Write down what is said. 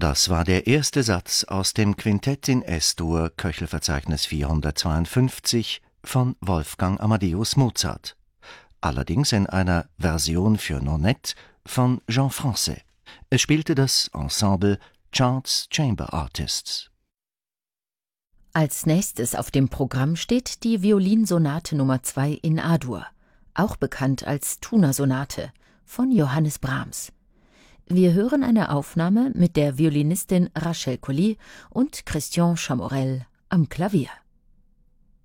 Das war der erste Satz aus dem Quintett in S-Dur, Köchelverzeichnis 452 von Wolfgang Amadeus Mozart. Allerdings in einer Version für Nonet von Jean Francais. Es spielte das Ensemble Charles Chamber Artists. Als nächstes auf dem Programm steht die Violinsonate Nummer 2 in A-Dur, auch bekannt als Thuner-Sonate von Johannes Brahms. Wir hören eine Aufnahme mit der Violinistin Rachel Colli und Christian Chamorel am Klavier.